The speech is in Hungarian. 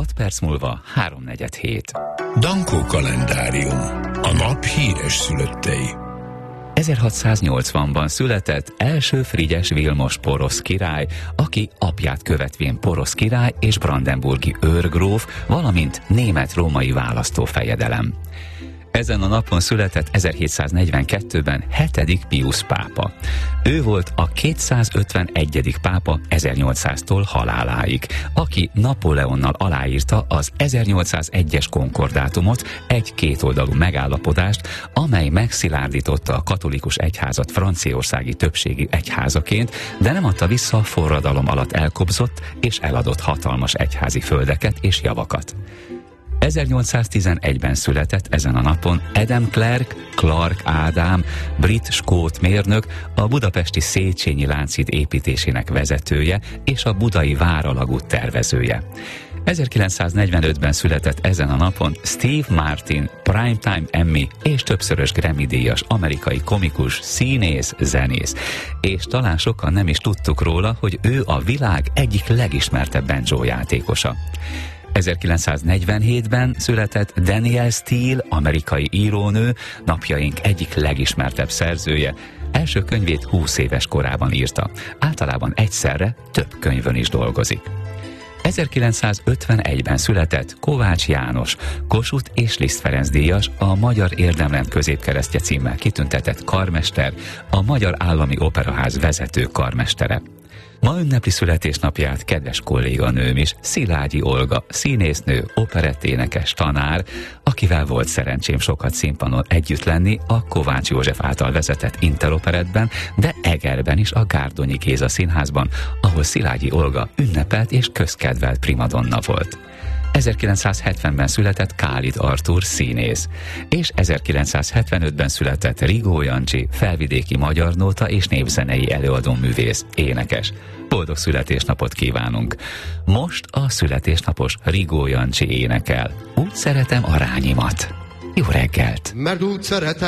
6 perc múlva 3:47. Dankó kalendárium. A nap híres szülöttei. 1680-ban született első Frigyes Vilmos porosz király, aki apját követvén porosz király és brandenburgi őrgróf, valamint német-római választófejedelem. Ezen a napon született 1742-ben 7. Piusz pápa. Ő volt a 251. pápa 1800-tól haláláig, aki Napóleonnal aláírta az 1801-es konkordátumot, egy kétoldalú megállapodást, amely megszilárdította a katolikus egyházat franciaországi többségi egyházaként, de nem adta vissza a forradalom alatt elkobzott és eladott hatalmas egyházi földeket és javakat. 1811-ben született ezen a napon Adam Clark Ádám, brit-skót mérnök, a budapesti Széchenyi Lánchíd építésének vezetője és a budai váralagút tervezője. 1945-ben született ezen a napon Steve Martin, Primetime Emmy és többszörös Grammy-díjas amerikai komikus, színész, zenész. És talán sokan nem is tudtuk róla, hogy ő a világ egyik legismertebb banjo játékosa. 1947-ben született Danielle Steele, amerikai írónő, napjaink egyik legismertebb szerzője. Első könyvét 20 éves korában írta. Általában egyszerre több könyvön is dolgozik. 1951-ben született Kovács János, Kossuth és Liszt Ferenc díjas, a Magyar Érdemrend középkeresztje címmel kitüntetett karmester, a Magyar Állami Operaház vezető karmestere. Ma ünnepli születésnapját kedves kolléganőm is, Szilágyi Olga, színésznő, operetténekes, tanár, akivel volt szerencsém sokat színpadon együtt lenni a Kovács József által vezetett Interoperettben, de Egerben is a Gárdonyi Géza Színházban, ahol Szilágyi Olga ünnepelt és közkedvelt primadonna volt. 1970-ben született Kálid Artúr színész, és 1975-ben született Rigó Jancsi, felvidéki magyar nóta és népzenei előadóművész, énekes. Boldog születésnapot kívánunk! Most a születésnapos Rigó Jancsi énekel. Úgy szeretem a rányimat. Jó reggelt! Mert úgy szeretem